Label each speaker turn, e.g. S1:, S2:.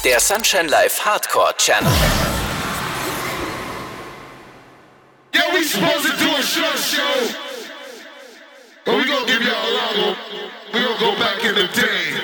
S1: Der Sunshine Live Hardcore Channel.
S2: Yeah, we supposed to do a short show, but we gonna give y'all a long one. We gonna go back in the day.